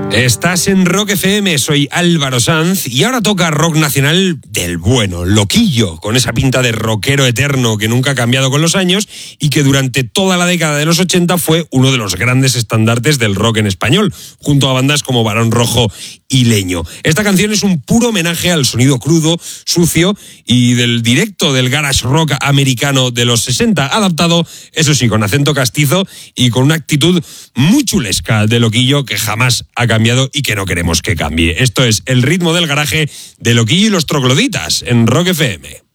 Estás en Rock FM, soy Álvaro Sanz y ahora toca rock nacional del bueno, loquillo, con esa pinta de rockero eterno que nunca ha cambiado con los años y que durante toda la década de los 80 fue uno de los grandes estandartes del rock en español, junto a bandas como Barón Rojo y Leño. Esta canción es un puro homenaje al sonido crudo, sucio y del directo del garage rock americano de los 60, adaptado, eso sí, con acento castizo y con una actitud muy chulesca de loquillo que jamás ha cambiado y que no queremos que cambie. Esto es El ritmo del garaje de Loquillo y los Trogloditas en Rock FM.